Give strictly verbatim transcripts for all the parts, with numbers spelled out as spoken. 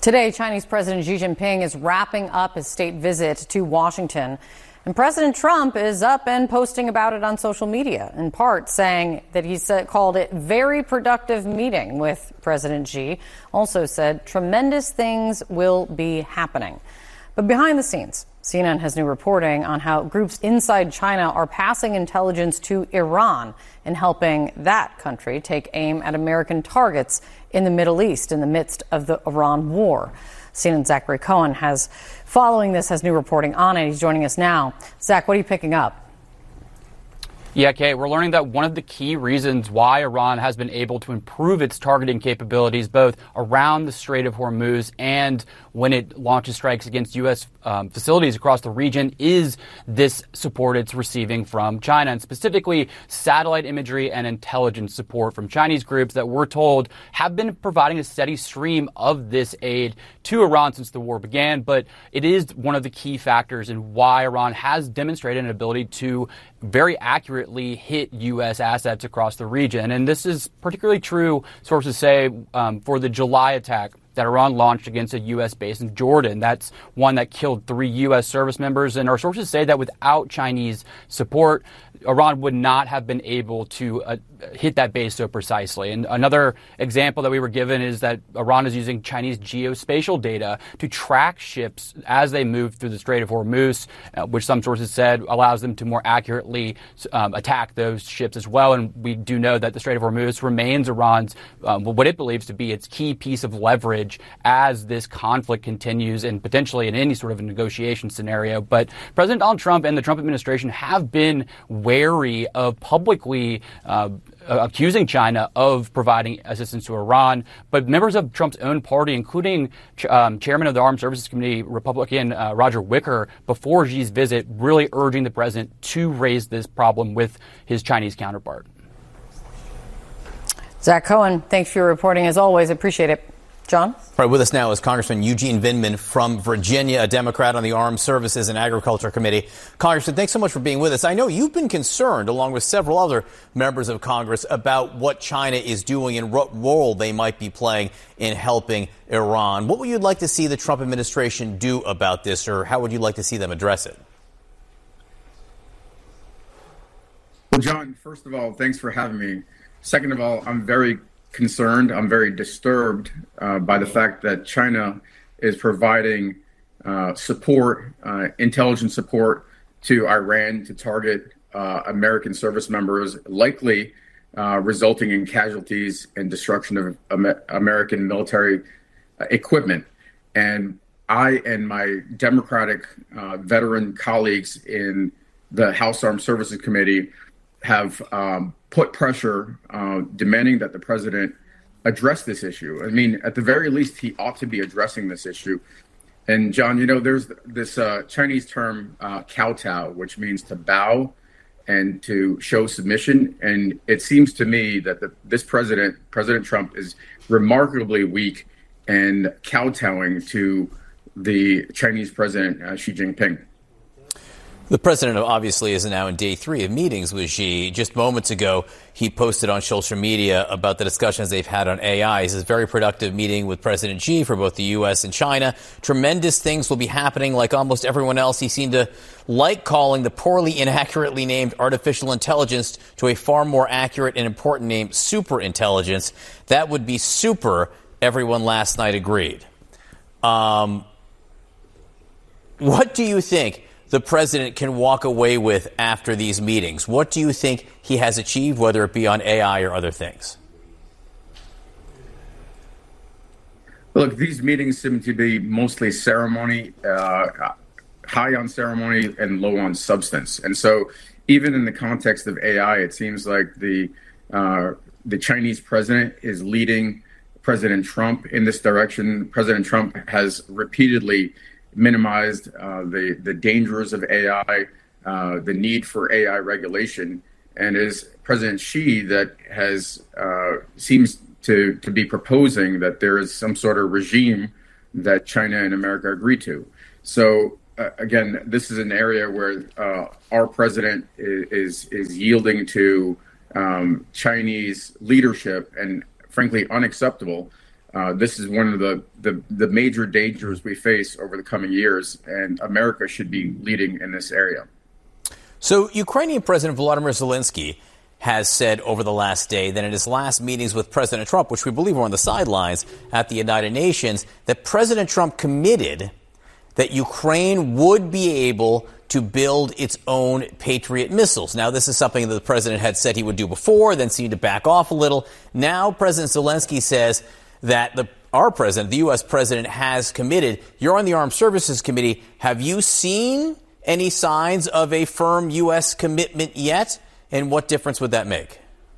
Today, Chinese President Xi Jinping is wrapping up his state visit to Washington. And President Trump is up and posting about it on social media, in part saying that he said, called it very productive meeting with President Xi. Also said tremendous things will be happening. But behind the scenes, C N N has new reporting on how groups inside China are passing intelligence to Iran and helping that country take aim at American targets in the Middle East in the midst of the Iran war. C N N's Zachary Cohen has, following this, has new reporting on it. He's joining us now. Zach, what are you picking up? Yeah, Kate, we're learning that one of the key reasons why Iran has been able to improve its targeting capabilities both around the Strait of Hormuz and when it launches strikes against U S um, facilities across the region is this support it's receiving from China, and specifically satellite imagery and intelligence support from Chinese groups that we're told have been providing a steady stream of this aid to Iran since the war began. But it is one of the key factors in why Iran has demonstrated an ability to very accurately hit U S assets across the region. And this is particularly true, sources say, um, for the July attack that Iran launched against a U S base in Jordan. That's one that killed three U S service members. And our sources say that without Chinese support, Iran would not have been able to uh, hit that base so precisely. And another example that we were given is that Iran is using Chinese geospatial data to track ships as they move through the Strait of Hormuz, uh, which some sources said allows them to more accurately um, attack those ships as well. And we do know that the Strait of Hormuz remains Iran's, um, what it believes to be its key piece of leverage as this conflict continues and potentially in any sort of a negotiation scenario. But President Donald Trump and the Trump administration have been wary of publicly uh, accusing China of providing assistance to Iran. But members of Trump's own party, including um, chairman of the Armed Services Committee, Republican uh, Roger Wicker, before Xi's visit, really urging the president to raise this problem with his Chinese counterpart. Zach Cohen, thanks for your reporting as always. Appreciate it. John? All right, with us now is Congressman Eugene Vindman from Virginia, a Democrat on the Armed Services and Agriculture Committee. Congressman, thanks so much for being with us. I know you've been concerned, along with several other members of Congress, about what China is doing and what role they might be playing in helping Iran. What would you like to see the Trump administration do about this, or how would you like to see them address it? Well, John, first of all, thanks for having me. Second of all, I'm very concerned. I'm very disturbed uh, by the fact that China is providing uh, support, uh, intelligence support to Iran to target uh, American service members, likely uh, resulting in casualties and destruction of Amer- American military uh, equipment. And I and my Democratic uh, veteran colleagues in the House Armed Services Committee have um, put pressure, uh, demanding that the president address this issue. I mean, at the very least, he ought to be addressing this issue. And John, you know, there's this uh, Chinese term, uh, kowtow, which means to bow and to show submission. And it seems to me that the, this president, President Trump, is remarkably weak and kowtowing to the Chinese president, uh, Xi Jinping. The president obviously is now in day three of meetings with Xi. Just moments ago, he posted on social media about the discussions they've had on A I. He says, very productive meeting with President Xi for both the U S and China. Tremendous things will be happening. Like almost everyone else, he seemed to like calling the poorly, inaccurately named artificial intelligence to a far more accurate and important name, super intelligence. That would be super, everyone last night agreed. Um, what do you think the president can walk away with after these meetings? What do you think he has achieved, whether it be on A I or other things? Look, these meetings seem to be mostly ceremony, uh, high on ceremony and low on substance. And so even in the context of A I, it seems like the uh, the Chinese president is leading President Trump in this direction. President Trump has repeatedly minimized uh, the, the dangers of A I, uh, the need for A I regulation, and it is President Xi that has uh, seems to, to be proposing that there is some sort of regime that China and America agree to. So uh, again, this is an area where uh, our president is, is is yielding to um, Chinese leadership, and frankly unacceptable. Uh, this is one of the, the, the major dangers we face over the coming years, and America should be leading in this area. So Ukrainian President Volodymyr Zelensky has said over the last day that in his last meetings with President Trump, which we believe were on the sidelines at the United Nations, that President Trump committed that Ukraine would be able to build its own Patriot missiles. Now, this is something that the president had said he would do before, then seemed to back off a little. Now, President Zelensky says that the our president, the U S president, has committed. You're on the Armed Services Committee. Have you seen any signs of a firm U S commitment yet? And what difference would that make?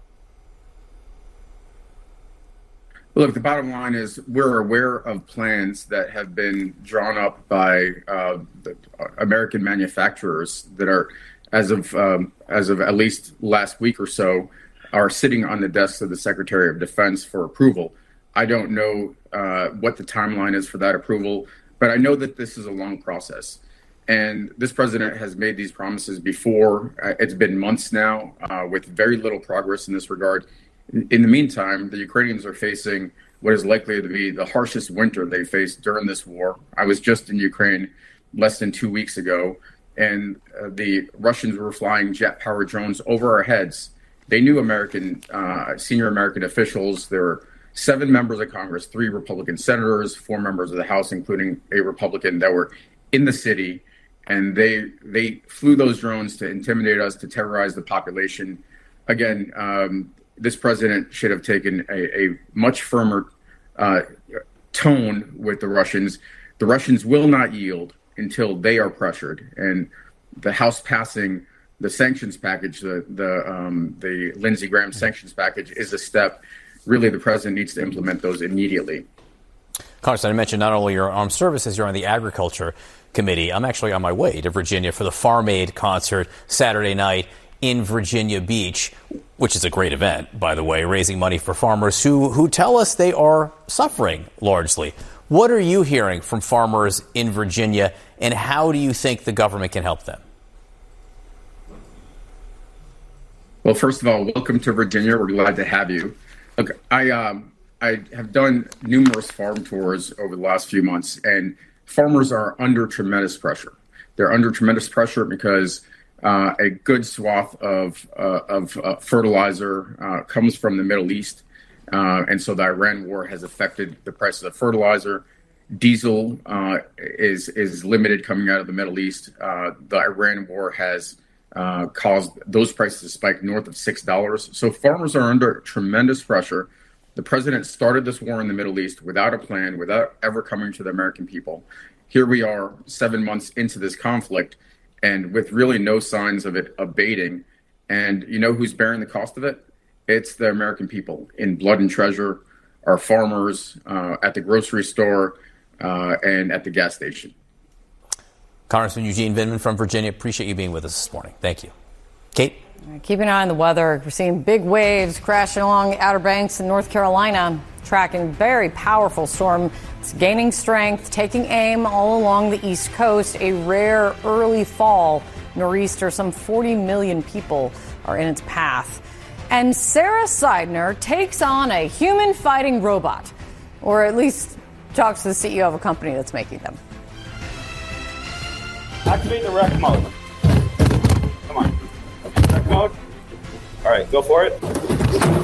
Look, the bottom line is we're aware of plans that have been drawn up by uh, the American manufacturers that are, as of um, as of at least last week or so, are sitting on the desks of the Secretary of Defense for approval. I don't know uh, what the timeline is for that approval, but I know that this is a long process. And this president has made these promises before. Uh, it's been months now uh, with very little progress in this regard. In the meantime, the Ukrainians are facing what is likely to be the harshest winter they faced during this war. I was just in Ukraine less than two weeks ago, and uh, the Russians were flying jet-powered drones over our heads. They knew American, uh, senior American officials. There were seven members of Congress, three Republican senators, four members of the House, including a Republican, that were in the city. And they they flew those drones to intimidate us, to terrorize the population. Again, um, this president should have taken a, a much firmer uh, tone with the Russians. The Russians will not yield until they are pressured. And the House passing the sanctions package, the the um, the Lindsey Graham sanctions package, is a step. Really, the president needs to implement those immediately. Congressman, I mentioned not only your armed services, you're on the Agriculture Committee. I'm actually on my way to Virginia for the Farm Aid concert Saturday night in Virginia Beach, which is a great event, by the way, raising money for farmers who, who tell us they are suffering largely. What are you hearing from farmers in Virginia, and how do you think the government can help them? Well, first of all, welcome to Virginia. We're glad to have you. Look, I um, I have done numerous farm tours over the last few months, and farmers are under tremendous pressure. They're under tremendous pressure because uh, a good swath of uh, of uh, fertilizer uh, comes from the Middle East, uh, and so the Iran war has affected the prices of fertilizer. Diesel uh, is is limited coming out of the Middle East. Uh, the Iran war has uh, caused those prices to spike north of six dollars. So farmers are under tremendous pressure. The president started this war in the Middle East without a plan, without ever coming to the American people. Here we are seven months into this conflict and with really no signs of it abating. And you know who's bearing the cost of it? It's the American people in blood and treasure, our farmers uh, at the grocery store uh, and at the gas station. Congressman Eugene Vindman from Virginia, appreciate you being with us this morning. Thank you. Kate? Keeping an eye on the weather. We're seeing big waves crashing along the Outer Banks in North Carolina, tracking very powerful storm. It's gaining strength, taking aim all along the East Coast. A rare early fall nor'easter. Some forty million people are in its path. And Sarah Seidner takes on a human fighting robot, or at least talks to the C E O of a company that's making them. Activate the rec mode. Come on. Rec mode. All right, go for it.